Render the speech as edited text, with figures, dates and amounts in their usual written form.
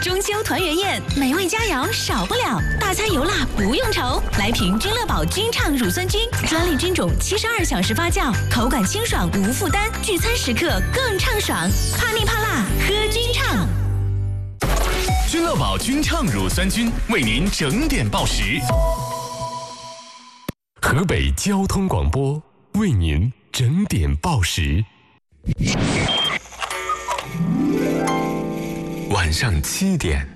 中秋团圆宴，美味佳肴少不了，大餐油辣不用愁。来瓶君乐宝君畅乳酸菌，专利菌种72小时发酵，口感清爽无负担，聚餐时刻更畅爽。怕腻怕辣，喝君畅。 君乐宝君畅乳酸菌为您整点报时。 河北交通广播为您整点报时。晚上7点。